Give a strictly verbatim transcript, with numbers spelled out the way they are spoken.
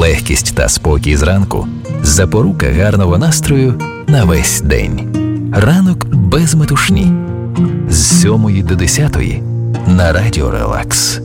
Легкість та спокій зранку – запорука гарного настрою на весь день. Ранок без метушні. З сьомої до десятої на Радіо Релакс.